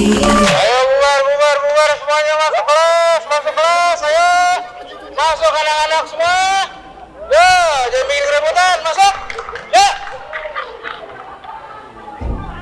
Ayo bubar semuanya masuk kelas, ayo masuk anak-anak semua.